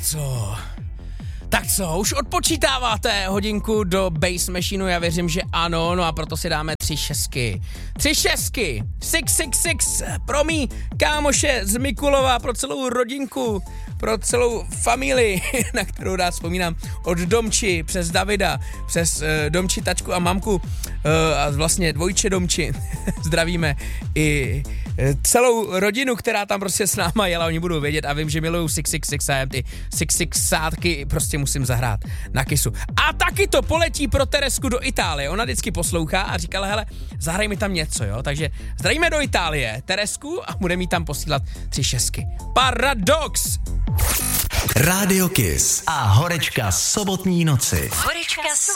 Tak co, už odpočítáváte hodinku do Bass Machineu? Já věřím, že ano, no a proto si dáme 3 šestky. 3 šestky, 666, pro mý kámoše z Mikulova, pro celou rodinku, pro celou familii, na kterou rád vzpomínám, od Domči přes Davida, přes Domči, tačku a mamku a vlastně dvojče Domči. Zdravíme i celou rodinu, která tam prostě s náma jela, oni budou vědět a vím, že miluju 666 a ty 666 prostě musím zahrát na kysu. A taky to poletí pro Teresku do Itálie, ona vždycky poslouchá a říkala, hele, zahraj mi tam něco, jo, takže zdravíme do Itálie Teresku a bude mi tam posílat 3 šestky. Paradox! Rádio Kiss a horečka sobotní noci.